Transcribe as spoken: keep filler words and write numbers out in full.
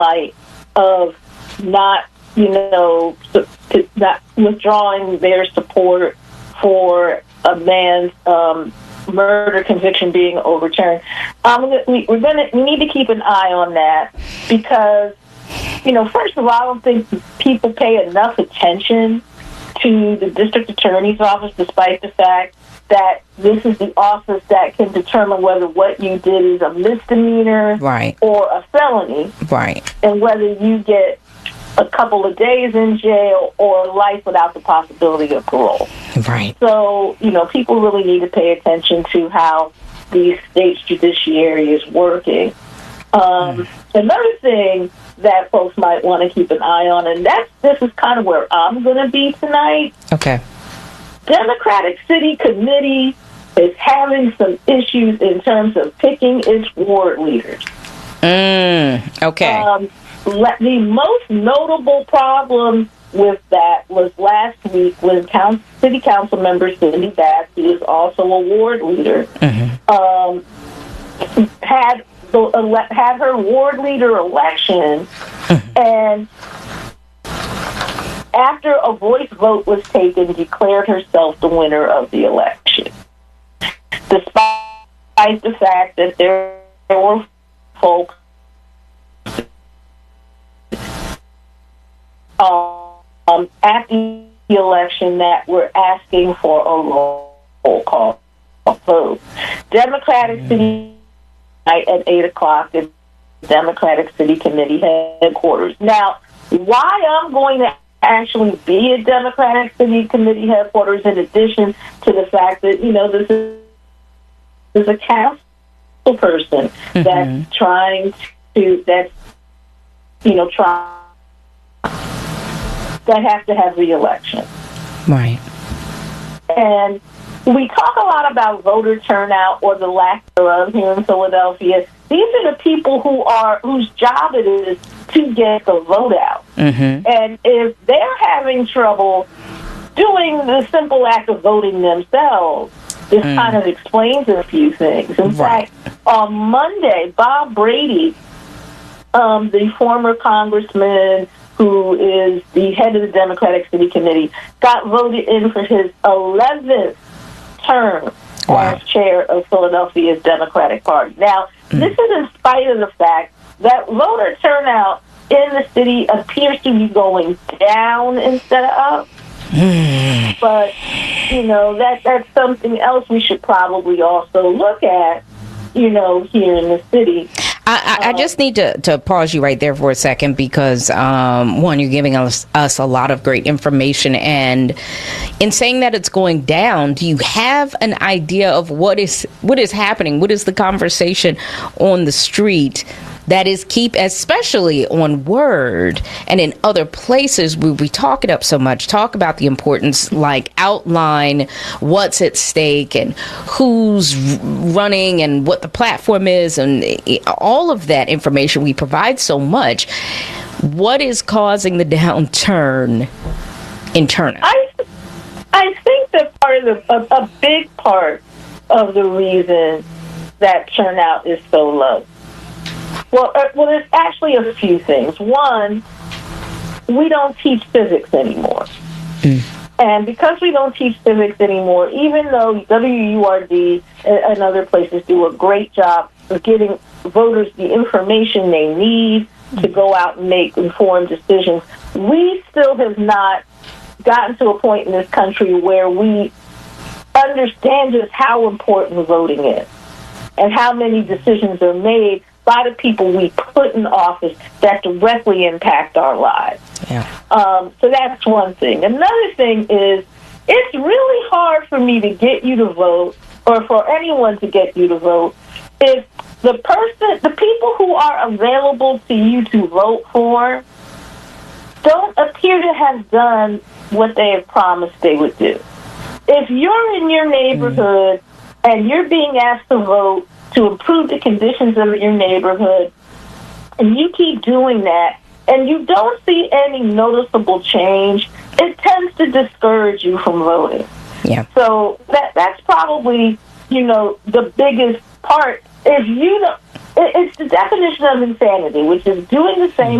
light of not, you know, not withdrawing their support for a man's um, murder conviction being overturned. Um, we, we're gonna we need to keep an eye on that because, you know, first of all, I don't think people pay enough attention to the district attorney's office, despite the fact that this is the office that can determine whether what you did is a misdemeanor right. or a felony, right, and whether you get a couple of days in jail or life without the possibility of parole. Right. So, you know, people really need to pay attention to how the state's judiciary is working. Um, mm. Another thing that folks might want to keep an eye on, and that's this is kind of where I'm going to be tonight. Okay. Democratic City Committee is having some issues in terms of picking its ward leaders. Mm, okay. Um, the most notable problem with that was last week when Council, City Council member Cindy Bass, who is also a ward leader, mm-hmm. um, had the ele- had her ward leader election, mm-hmm. and after a voice vote was taken, declared herself the winner of the election, despite the fact that there were folks um, at the election that were asking for a roll call vote. Democratic mm-hmm. City night at eight o'clock at Democratic City Committee headquarters. Now, why I'm going to actually be at Democratic City Committee headquarters, in addition to the fact that, you know, this is, this is a council person mm-hmm. that's trying to, that's, you know, trying, that has to have re-election. Right. And we talk a lot about voter turnout or the lack thereof here in Philadelphia. These are the people who are whose job it is to get the vote out. Mm-hmm. And if they're having trouble doing the simple act of voting themselves, this mm. kind of explains a few things. In right. fact, on Monday, Bob Brady, um, the former congressman who is the head of the Democratic City Committee, got voted in for his eleventh term wow. as chair of Philadelphia's Democratic Party. Now, mm. this is in spite of the fact that voter turnout in the city appears to be going down instead of up. Mm. But, you know, that that's something else we should probably also look at, you know, here in the city. I, I, I just need to, to pause you right there for a second because, um, one, you're giving us, us a lot of great information. And in saying that it's going down, do you have an idea of what is what is happening? What is the conversation on the street that is keep, especially on Word and in other places where we talk it up so much, talk about the importance, like outline what's at stake and who's running and what the platform is and all of that information we provide so much. What is causing the downturn in turnout? I, I think that part of the, a, a big part of the reason that turnout is so low. Well, uh, well, there's actually a few things. One, we don't teach civics anymore. Mm. And because we don't teach civics anymore, even though W U R D and other places do a great job of giving voters the information they need to go out and make informed decisions, we still have not gotten to a point in this country where we understand just how important voting is and how many decisions are made by the people we put in office that directly impact our lives. Yeah. Um, so that's one thing. Another thing is it's really hard for me to get you to vote or for anyone to get you to vote if the person, the people who are available to you to vote for don't appear to have done what they have promised they would do. If you're in your neighborhood mm-hmm. and you're being asked to vote to improve the conditions of your neighborhood, and you keep doing that, and you don't see any noticeable change, it tends to discourage you from voting. Yeah. So that that's probably, you know, the biggest part if you don't, it, it's the definition of insanity, which is doing the same